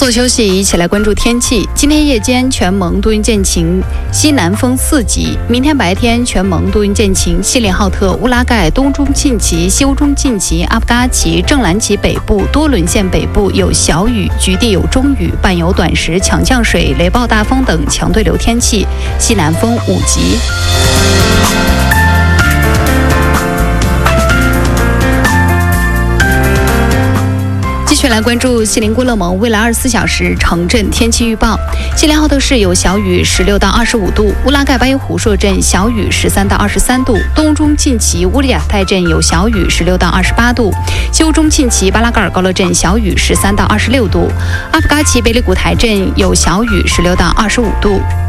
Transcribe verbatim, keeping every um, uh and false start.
做休息，一起来关注天气。今天夜间全蒙多云见晴，西南风四级。明天白天全蒙多云见晴，锡林浩特、乌拉盖、东中沁旗、西欧中沁旗、阿布嘎旗、正蓝旗北部、多伦县北部有小雨，局地有中雨，伴有短时强降水、雷暴大风等强对流天气，西南风五级。继续来关注锡林郭勒盟未来二十四小时城镇天气预报。锡林浩特市有小雨十六到二十五度，乌拉盖巴依湖朔镇小雨十三到二十三度，东中沁旗乌里亚泰镇有小雨十六到二十八度，西欧中沁旗巴拉格尔高勒镇小雨十三到二十六度，阿布嘎旗北里古台镇有小雨十六到二十五度。